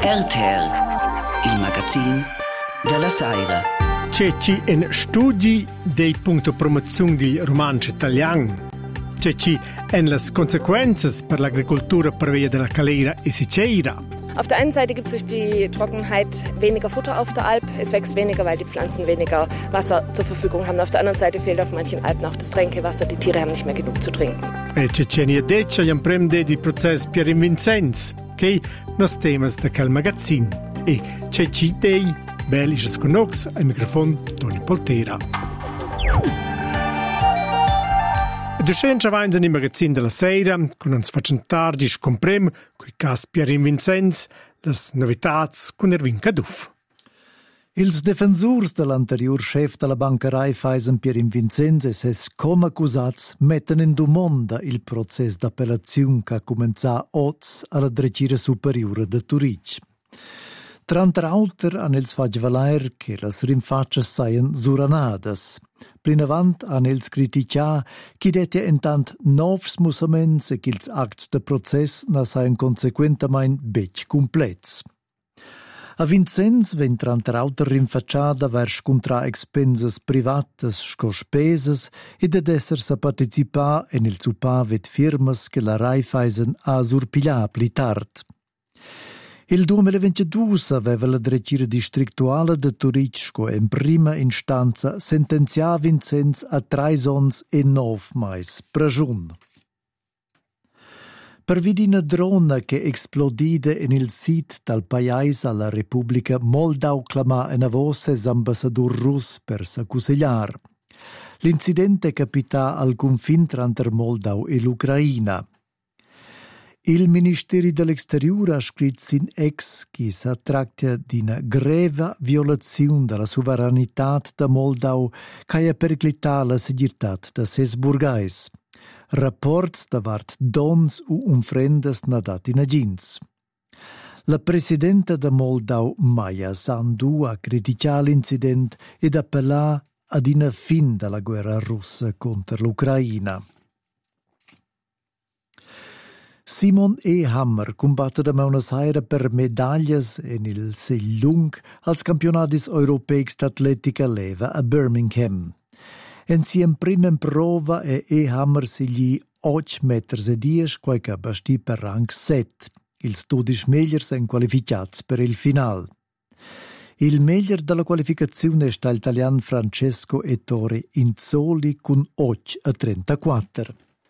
RTR, il magazine della Saira. C'è un studio dei punti di promozione del romanzo italiano. C'è le conseguenze per l'agricoltura per via della calera e siccera. Auf der einen Seite gibt es durch die Trockenheit weniger Futter auf der Alp. Es wächst weniger, weil die Pflanzen weniger Wasser zur Verfügung haben. Auf der anderen Seite fehlt auf manchen Alpen auch das Trinkwasser. Die Tiere haben nicht mehr genug zu trinken. E c'è un primo di processo Pierre Vincenz, che nos temas da quel magazine. E c'è dei belli sconox al microfono Toni Poltera. Docente avanza nel magazine della Sera, con uns facciamo tardi comprem, coi cas Pierre Vincenz, las novitats con Erwin Caduff. Ils defensurs dell'anterior chef della bancarai Faisen Pierre Vincenz e ses conaccusats metten in domanda il process d'appellazione che ha cominciato oggi alla Drecira Superiore de Turic. Trant'alter han els fatg valer che las rinfaccias saien suranadas. Plinavant han els criticà chi detia intant novs musaments e ch'ils acts de process na saien consequentamain bec complets. A Vincenz ven trant'alter rinfacciada vers contra expenses privatas sco spesas e de essersa participà en il supavet firmas che la Raiffeisen ha surpiglià pli tard. Il 2022 aveva la Drecira Districtuale de Turicco in prima instanza sentenzià Vincenz a 3 ans e 9 mais pragiun. Per vidina drona che esplodida in il sit dal paese alla Repubblica Moldau clamà in voce ambassador russ per s'accusigliar. L'incidente capita al confin tra Moldau e l'Ucraina. Il Ministeri dell'Exterior ha scritto in ex che si tratta di una grave violazione della sovranità da Moldau che ha periclitato la sicurezza da ses burgais. Rapports davart dons u umfrendes nadat in agins. La presidenta da Moldau, Maia Sandu, ha criticato l'incidente ed appellà ad una fin della guerra russa contro l'Ucraina. Simon E. Hammer combatte da Buenos Aires per medaglias in il Seglung als campionatis europeis d'atletica leva a Birmingham. En siem primen prova E. Hammer sigli 8 meters e 10 quai che basti per rang 7. Ils 12 megliers en qualificats per il final. Il meglier della qualificazione sta l'italian Francesco Ettore Inzoli con 8,34.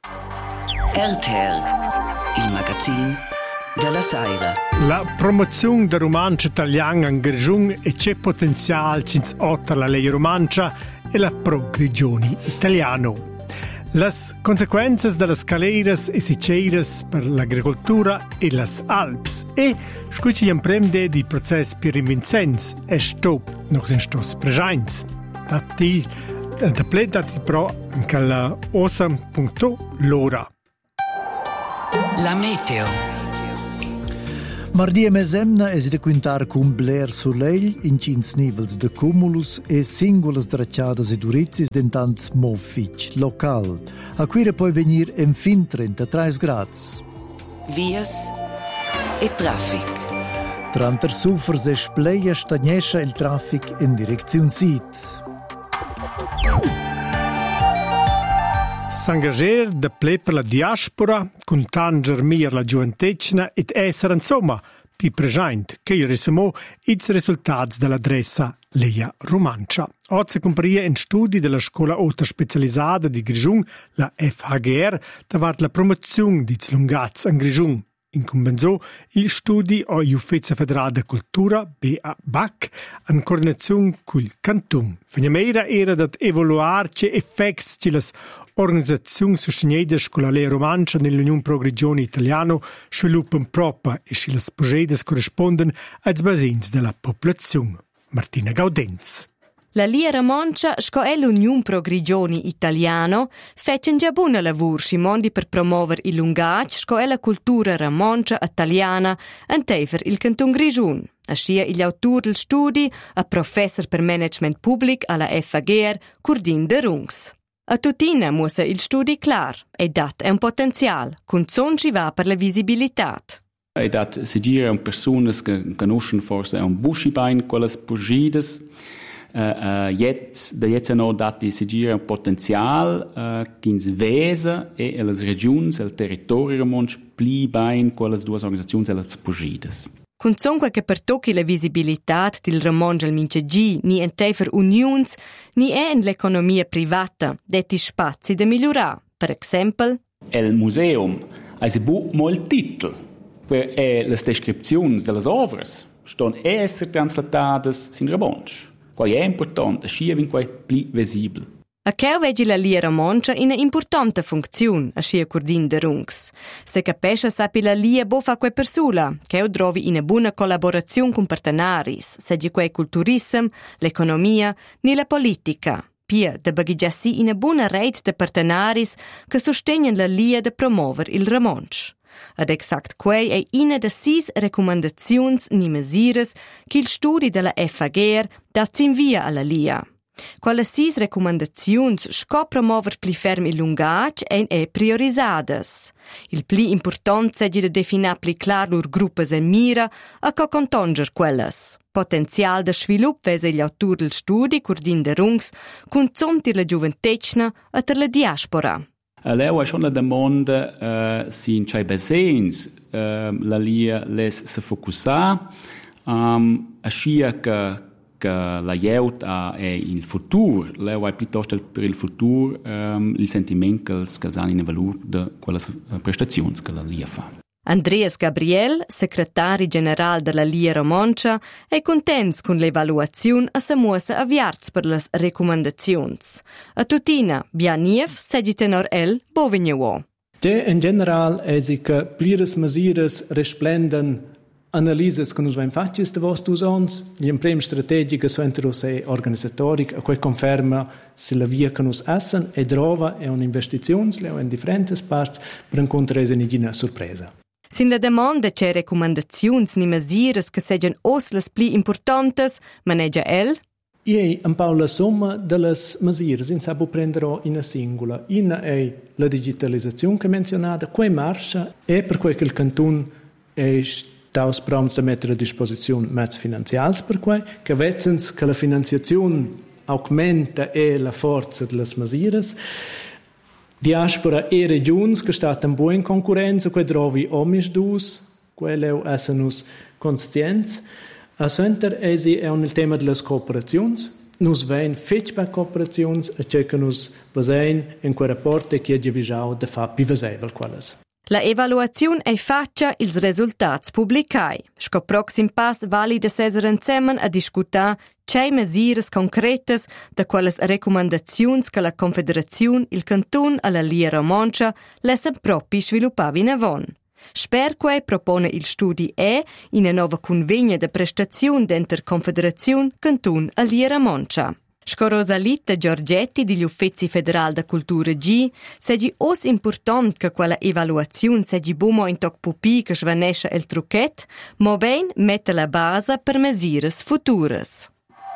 RTR, il magazine della Saira. La promozione del romanzo italiano in Grigion e c'è potenziale cinz otta la lei romancia e la pro-Grigioni italiano. Las conseguenze delle scaleras e siceras per l'agricoltura e las Alps e scucci un premde di processo Pierre Vincenz e stop noch in stos prejains. Dati da pledati pro in cala osam.lora. La meteo. Mardi e mesemna es de quintar cum bler soleil in cins nivels de cumulus e singulas dracciadas e durizis dentant mofic local. A quire poi venir en fin 33 grads. Vias e traffic. Tranter sufers e spleia stagnescia il traffic in direzione sit. S'engager de ple per la diaspora, con tanger mir la gioventecina ed essere insomma più presente che il resumò i risultati dell'adressa Leia Romancia. Oggi comparia in studi della scuola alta specializzata di Grigion, la FHGR, davart la promozione di zlungats in Grigion. In convenzo il studi a Ufficio Federale de Cultura, BAC, in coordinazione col Canton. Finiamera era dat evaluare che effects che las organizzazioni sostenute con la Lea Romancia nell'Unione Pro Grigioni Italiano sviluppano proprio e che las progetti corrispondono ai basins della popolazione. Martina Gaudenz. La Lia Romancia sco è l'Unione Pro Grigioni Italiano fecen già buona lavoro simondi per promuovere il lungac sco è la cultura romancia italiana in tefer il Canton Grigion. Ascia il autor del studi, a professor per management public alla FHGR, Curdin de Rungs. A tutina musa il studi clar e dat è un potenzial, con son ci va per la visibilità. E dat sedieren personas che conoscono forse un buscibein quelles pugides. Jetzt no dati sedieren potenzial ch'ins vesa e las regions, el territorio romansch pli bein quelles duas organisazioni elas pugides. Con zonque che per tocchi la visibilità del romansch al Minchegi ni en tefer unions, ni è in l'economia privata, detti spazi da migliorare. Per esempio, El museum ha bu molt titel, per le descrizioni delle opere stanno essere traslatate in romansch. Qual è importante, scia vin quai pli visibile. A cheu vegi la lia romancia in importante funzione, a scia curdin de rungs. Se capesce sapi la lia bo fa quei persula, cheu trovi in buona collaborazione con partenaris, segi quei culturism, l'economia, ni la politica. Pia de bagigiassi in buona rete de partenaris che sostengono la lia de promover il romansch. Ad exact quei è una de 6 recommendazioni ni mesures che il studio della FAGR dat invia alla LIA. Quelle 6 recommendazioni sco promover pli ferm il lungatg è priorisadas. Il pli important è de definire pli clar lur gruppes en mira a co contonger quelles. Potenzial de svilup vese gli autur del studi curdin de rungs cun zomtir la giuventecna a ter la diaspora. Leo è schon la domanda si in c'è besens la lia les se focusa a scia che la aiuta è il futuro. Leo è piuttosto per il futuro il sentimento che hanno in valore di quelle prestazioni che la lia fa. Andreas Gabriel, segretario generale della Lia Romancia, è contento con l'evaluazione e si muossa avviarsi per le raccomandazioni. A tutina, Bianiev, seggi tenor el, bovignuo. In general è che plires misures resplenden analyses che nos vain fattis de vostus ons, gli imprem strategiche so entro se organizatoric, a quei conferma se la via che nos essen e drova è un'investizione, leo in differentes parts, per incontrare ninguna sorpresa. Sin la domanda c'è recommendazioni ni misures che seggiano os les pli importantes, maneggia el? Io un po' la somma delle misure in sabo prenderò in singola. Una è la digitalizzazione che menzionata, quei marcia e per quel che il canton è staus pronto a mettere a disposizione mezzi finanziari per quei, che vedono che la finanziazione aumenta e la forza delle misure. Diaspora e regioni che stanno in buona concorrenza, che trovi omis dus, quello essere conscienti. A center è il tema delle cooperazioni. Nus vein feedback cooperazioni e c'è che nus basein in quei rapporti che è visao da fa più visibile quelles. La evaluazione è fatta ils risultati pubblicai. Sco proxim pass vali de seser insieme a discutar c'è misures concretes da quelles recommendazioni che la Confederazione, il Canton e la Lia Romancia lesen propi sviluppavi in avon. Sper que propone il studi in una nuova convegna de prestazione denter Confederazione, Canton e Lia Romancia. Sco Rosalita Giorgetti degli Uffizi Federali da Cultura G, seggi os important che quella evaluazione seggi bumo in toc pupi che svanesce il trucchet, ma ben mette la base per misures futuras.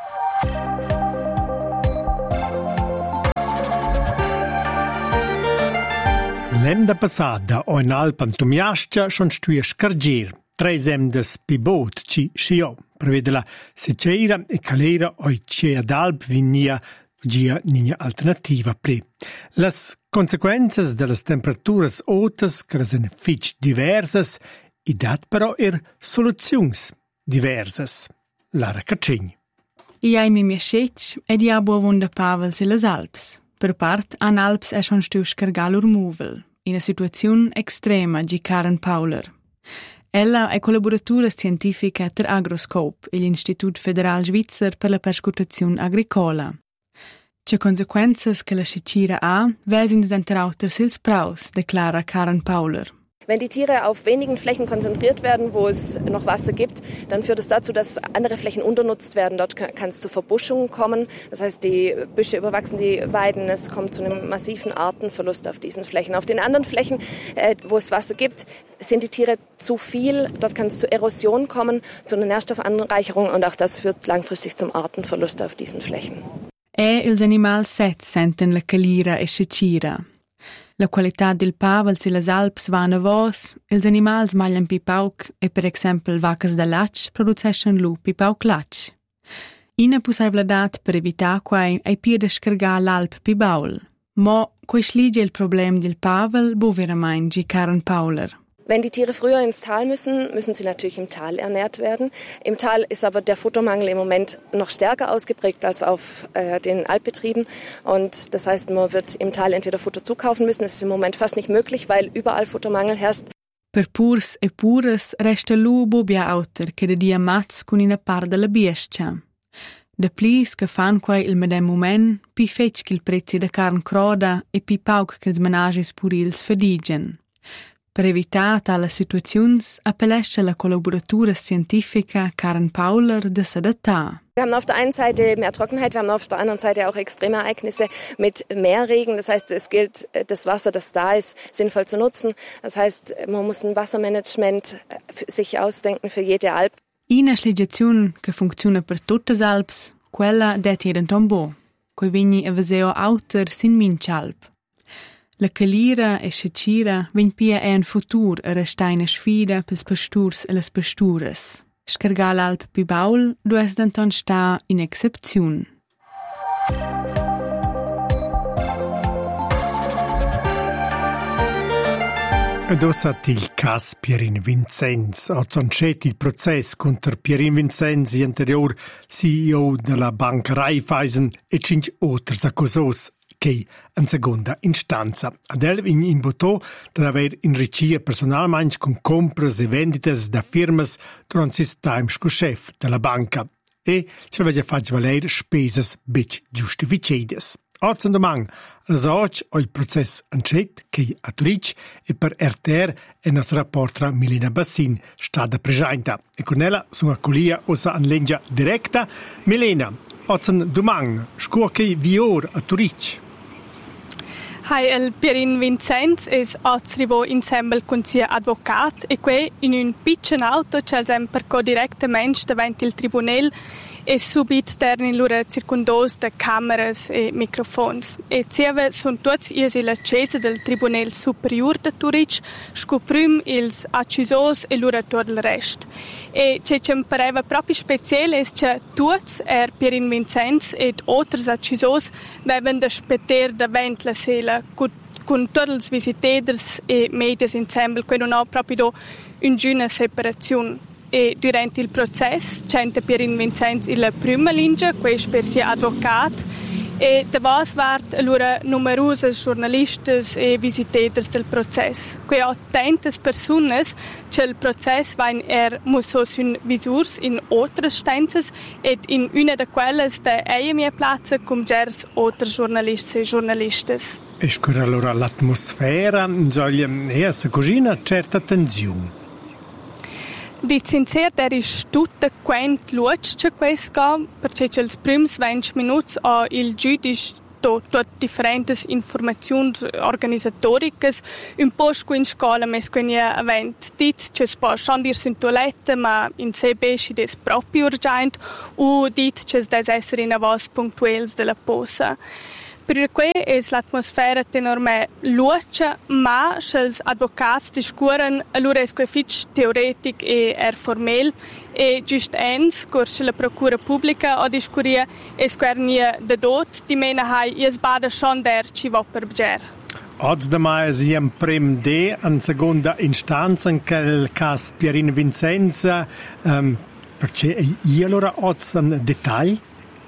L'emda passada o in Alpan Tomiascia schon stuia scargir. 3 emdes pibot ci scio. Prevede la seceira e calera oi ci ad Alp vinia gia nina alternativa ple. Las consequences delle temperaturas altas che sono fitch diversas e dat però soluzions diversas. Lara Cacegni. I ai mi miescetg ed i abo avunda pavels e les Alps. Per part, an Alps è schon stiu scargalur muvel, in una situazione estrema di Karen Pauler. Ella è collaboratura scientifica ter Agroscope e l'Istitut Federal Svizzer per la perscutazione agricola. C'è conseguenze che la scicira ha, vesins denterauter sils praus, declara Karen Pauler. Wenn die Tiere auf wenigen Flächen konzentriert werden, wo es noch Wasser gibt, dann führt es dazu, dass andere Flächen unternutzt werden. Dort kann es zu Verbuschungen kommen. Das heißt, die Büsche überwachsen die Weiden. Es kommt zu einem massiven Artenverlust auf diesen Flächen. Auf den anderen Flächen, wo es Wasser gibt, sind die Tiere zu viel. Dort kann es zu Erosion kommen, zu einer Nährstoffanreicherung und auch das führt langfristig zum Artenverlust auf diesen Flächen. Els animals sets senten la calira e scicira. La qualità del pavel si las Alps va a vos, els animals maglian pi pauc e per exempel vacas da latch produceschen lu pi pauc latch. Ina possibilitat per evitar quai ei pia de scargar l'Alp pi baul. Mo quai schlige il problem del pavel bo veramain gi Karen Pauler. Wenn die Tiere früher ins Tal müssen, müssen sie natürlich im Tal ernährt werden. Im Tal ist aber der Futtermangel im Moment noch stärker ausgeprägt als auf den Alpbetrieben. Und das heißt, man wird im Tal entweder Futter zukaufen müssen. Das ist im Moment fast nicht möglich, weil überall Futtermangel herrscht. Per purs e pures resta lu bobia auter che de dia mats con ina part della biescia. De plis che fan quai il medem moment, pi fetch che il prezzi da carn croda e pi pauc che els menages purils fedigen. Per evitare tale situazioni appellesce la collaboratura scientifica Karen Pauler de s'adattare. Wir haben auf der einen Seite mehr Trockenheit, wir haben auf der anderen Seite auch Extremereignisse mit Mehrregen. Das heißt, es gilt, das Wasser, das da ist, sinnvoll zu nutzen. Das heißt, man muss ein Wassermanagement sich ausdenken für jede Alp. Una sligiazione che funziona per tutte le Alps, quella det jeden tombo, coi vigni a veseo auter sin Minchalp. La calira e scecira vegn pia è un futur a restaina sfida pels pasturs e les pasturas. Scargar l'Alp pi baul dues denton sta in excepziun. Ed ossat il cas Pierin Vincenz. Ha zoncet il process contro Pierin Vincenz, anterior CEO della Banca Raiffeisen e 5 altri accusos che in seconda istanza. Ad el in votò da aver enrichia personalmente con compras e venditas da firmas durante il time sco chef della banca e ci aveva fatto valere spese bic giustificate. Oggi domani, all'oggi, ho il processo ancet che a Turic e per RTR e nostra reporter Milena Bassin sta da presente. E con ella sono accolia osa in linea diretta. Milena, oggi domani, scuoche vior a Turic. Hai il Pierin Vincenz es arrivò insieme con sia avvocat e qui in un piccolo auto c'è sempre direttamente davanti il tribunale e subito terni loro circondos de cameras e microfons. E zieve sono tutti iesi l'accesa del Tribunale Superior de Turic, scoprim ils accusos e loro tutto il resto. E ciò che mi pareva proprio speciale è che tutti Pierin Vincenz ed altri accusos avevano da spetter davanti la sala con tutti i visitatori e media insieme, che non ha proprio una giuna separazione. E durante il processo c'è Pierin Vincenz in prima linea, questo per sia avvocato, e davos vart allora numerose giornalisti e visitatori del processo. Qui ho tante persone che il processo va in musos un visurs in altre stanze ed in una di quelle è a mia piazza con gers altri giornalisti e giornalisti. E scuola allora l'atmosfera, insomma, si cosina certa tensione. Di sincero, è tutto quanto luce che questo, perché i primi 20 minuti ho il giudice tutte differenti informazioni organizzatoriche, un po' in scuola, ma che non è avente. Dit che si può scendere in toilette, ma in sé pesci è proprio urgente, o dit che si deve essere in avos puntuali della posa. Per cui è l'atmosfera enorme luce, ma se gli avvocati discutono, allora è fitch teoretico e formale, e giusto ens, corse la procura pubblica o discuria è squernia de dot, di mena hai es bada schon der ci va per bger. Oggi domani si è prim de in seconda istanza in quel caso Pierin Vincenz, perché io allora oggi in dettaglio?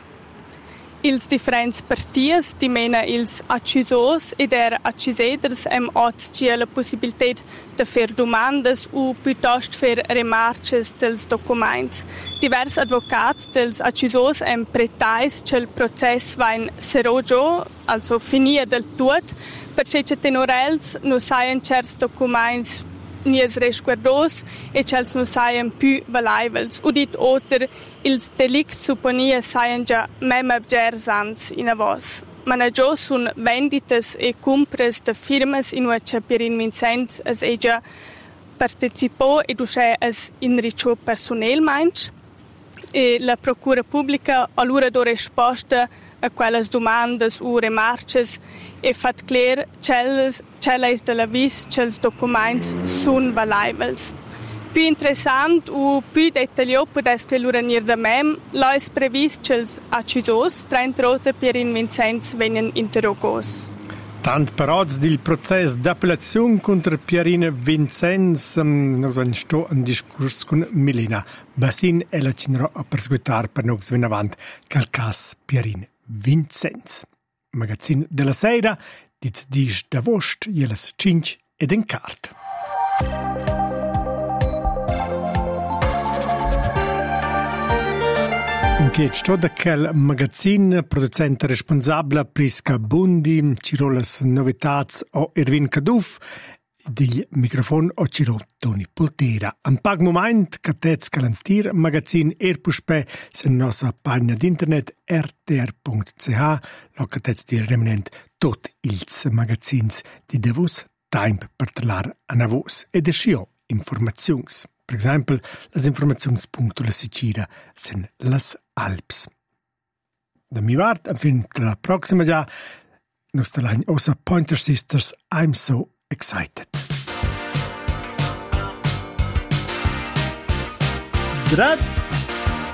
Ils differents parties, di mena ils accusos ed accuseders oggi la possibilità di fare domande o piuttosto fare remarches dels documents. Diversi avvocati dels accusos pretais che il processo va in serogio, also finire del tutto, perché che tenorels non saien certi documents nies resguardos e cels non saien più valaibels. Udit oter, ils delict supponia saien già mem abgersans in avos. Managio sun vendites e compres de firmas in uce Pierin Vincenz as già participò ed usce as inricio personel mainch. e la Procura Pubblica allora do risposta a quelle domande o remarche e fat clear celles dell'avvis, cels documents sun valaibels. Più interessant o più dettagliato potesse quello venire da me, l'ho previsto cels accusos, 30 Pierin Vincenz vengono interrogati. Tant parots del processo d'appellazione contro Pierin Vincenz, nos sto un discorso con Milena Bassin e la cinero a perseguitare per noi venire avanti col caso Pierin Vincenz. Magazin della Sera, dit dis d'agosto, jeles 5 ed en cart. Che sto da quel magazin producente responsabile Prisca Bundi, cirolas novitats o Erwin Kaduf, del microfono o ciro Toni Poltera. Un pag moment catez calentir magazin puspe sen nostra pagina d'internet rtr.ch, lo catez di remenent tot ils magazins di devus time per talar a navos ed escio informazions. Per esempio, las informazions punto la Sicilia sen las Alps. Da mi vart, a fin la prossima già, nostra line osa Pointer Sisters, I'm so excited. Drat